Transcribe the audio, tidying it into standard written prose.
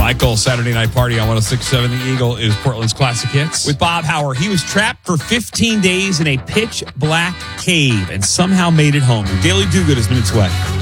Michael, Saturday Night Party on 106.7 The Eagle is Portland's Classic Hits. With Bob Howard, he was trapped for 15 days in a pitch black cave and somehow made it home. Your Daily Do-Good is Minute Sweat.